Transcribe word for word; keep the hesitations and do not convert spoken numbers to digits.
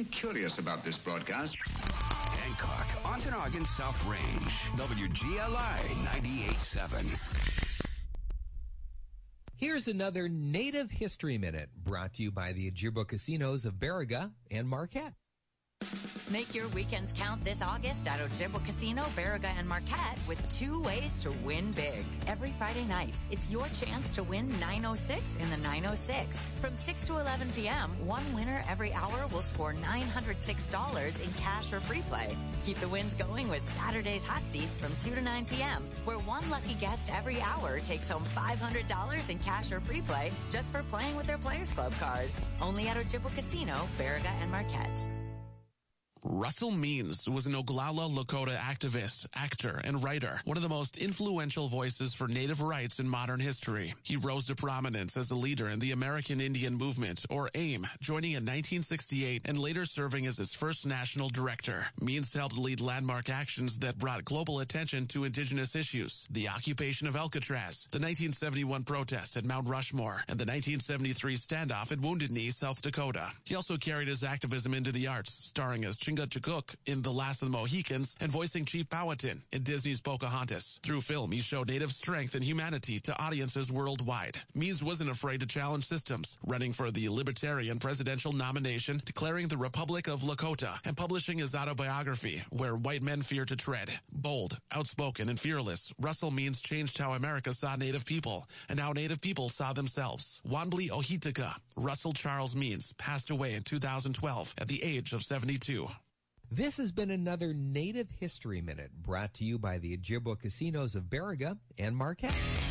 something curious about this broadcast. Hancock, Ontonagon South Range, W G L I ninety-eight point seven. Here's another Native History Minute brought to you by the Ojibwa Casinos of Baraga and Marquette. Make your weekends count this August at Ojibwa Casino, Baraga, and Marquette with two ways to win big. Every Friday night, it's your chance to win nine oh six in the nine oh six. From six to eleven p.m., one winner every hour will score nine hundred six dollars in cash or free play. Keep the wins going with Saturday's Hot Seats from two to nine p.m., where one lucky guest every hour takes home five hundred dollars in cash or free play just for playing with their Players Club card. Only at Ojibwa Casino, Baraga, and Marquette. Russell Means was an Oglala Lakota activist, actor, and writer, one of the most influential voices for Native rights in modern history. He rose to prominence as a leader in the American Indian Movement, or AIM, joining in nineteen sixty-eight and later serving as its first national director. Means helped lead landmark actions that brought global attention to indigenous issues, the occupation of Alcatraz, the nineteen seventy-one protest at Mount Rushmore, and the nineteen seventy-three standoff at Wounded Knee, South Dakota. He also carried his activism into the arts, starring as Chingachgook in The Last of the Mohicans and voicing Chief Powhatan in Disney's Pocahontas. Through film, he showed Native strength and humanity to audiences worldwide. Means wasn't afraid to challenge systems, running for the Libertarian presidential nomination, declaring the Republic of Lakota, and publishing his autobiography, Where White Men Fear to Tread. Bold, outspoken, and fearless, Russell Means changed how America saw Native people and how Native people saw themselves. Wanbli Ohitika, Russell Charles Means, passed away in two thousand twelve at the age of seventy-two. This has been another Native History Minute brought to you by the Ojibwa Casinos of Baraga and Marquette.